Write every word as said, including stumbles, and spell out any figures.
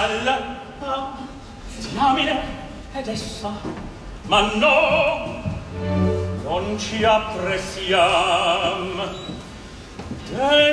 alla diamine ed essa ma no non ci appressiam del